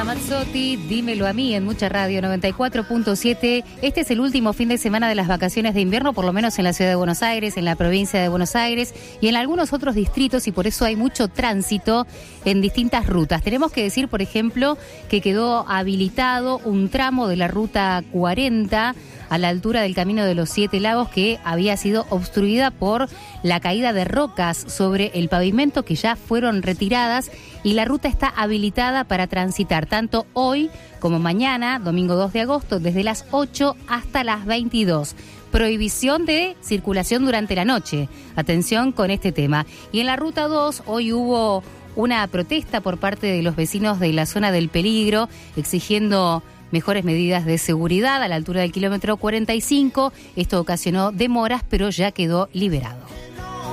Ramazzotti, dímelo a mí, en Mucha Radio 94.7. Este es el último fin de semana de las vacaciones de invierno, por lo menos en la ciudad de Buenos Aires, en la provincia de Buenos Aires y en algunos otros distritos, y por eso hay mucho tránsito en distintas rutas. Tenemos que decir, por ejemplo, que quedó habilitado un tramo de la ruta 40 a la altura del Camino de los Siete Lagos, que había sido obstruida por la caída de rocas sobre el pavimento, que ya fueron retiradas, y la ruta está habilitada para transitar tanto hoy como mañana, domingo 2 de agosto, desde las 8 hasta las 22. Prohibición de circulación durante la noche. Atención con este tema. Y en la ruta 2 hoy hubo una protesta por parte de los vecinos de la zona del peligro, exigiendo mejores medidas de seguridad a la altura del kilómetro 45. Esto ocasionó demoras, pero ya quedó liberado.